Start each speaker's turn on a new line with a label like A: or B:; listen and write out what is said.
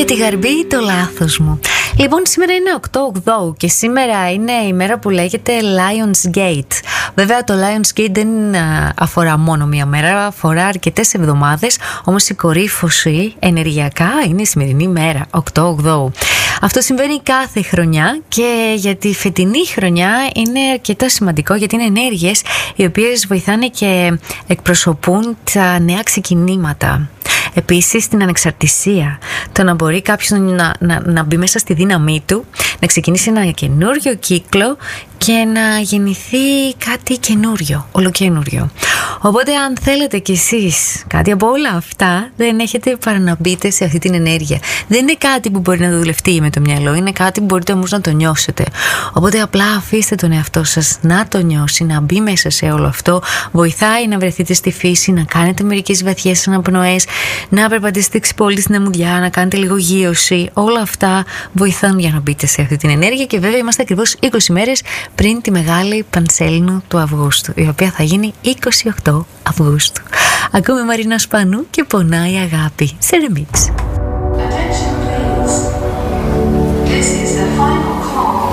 A: και τη γαρμπή το λάθος μου. Λοιπόν, σήμερα είναι 8/8 και σήμερα είναι η μέρα που λέγεται Lions Gate. Βέβαια το Lions Gate δεν αφορά μόνο μία μέρα, αφορά αρκετές εβδομάδες, όμως η κορύφωση ενεργειακά είναι η σημερινή μέρα, 8/8. Αυτό συμβαίνει κάθε χρονιά και για τη φετινή χρονιά είναι αρκετά σημαντικό, γιατί είναι ενέργειες οι οποίες βοηθάνε και εκπροσωπούν τα νέα ξεκινήματα. Επίσης την ανεξαρτησία, το να μπορεί κάποιος να μπει μέσα στη δύναμή του, να ξεκινήσει ένα καινούριο κύκλο και να γεννηθεί κάτι καινούριο, ολοκαινούριο. Οπότε αν θέλετε κι εσείς κάτι από όλα αυτά, δεν έχετε παρά να μπείτε σε αυτή την ενέργεια. Δεν είναι κάτι που μπορεί να δουλευτεί με το μυαλό, είναι κάτι που μπορείτε όμως να το νιώσετε. Οπότε απλά αφήστε τον εαυτό σας να το νιώσει, να μπει μέσα σε όλο αυτό. Βοηθάει να βρεθείτε στη φύση, να κάνετε μερικές βαθιές αναπνοές, να περπατήσετε ξυπόλυτη στην αμμουδιά, να κάνετε λίγο γείωση. Όλα αυτά βοηθάνε για να μπείτε σε αυτή την ενέργεια και βέβαια είμαστε ακριβώς 20 μέρες πριν τη μεγάλη Πανσέλινο του Αυγούστου, η οποία θα γίνει 28 Αυγούστου. Ακούμε Μαρίνα Σπανού και Πονάει η Αγάπη σε remix.
B: Attention please. This is the final